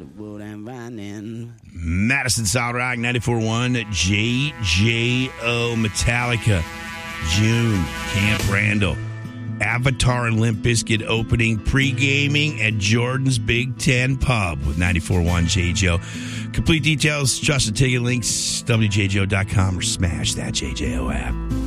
Hollywood and Vining. Madison Solid Rock 94.1 JJO Metallica. June, Camp Randall. Avatar and Limp Bizkit opening pre-gaming at Jordan's Big Ten Pub with 94.1 JJO. Complete details, trusted ticket links, WJJO.com or smash that JJO app.